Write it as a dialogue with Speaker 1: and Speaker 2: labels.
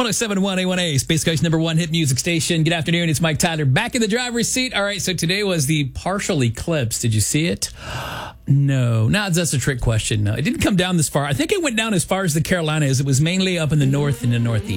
Speaker 1: 1071 A1A, Space Coast #1 hit music station. Good afternoon. It's Mike Tyler back in the driver's seat. All right, so today was the partial eclipse. Did you see it? No. That's a trick question. No, it didn't come down this far. I think it went down as far as the Carolinas. It was mainly up in the north and the northeast.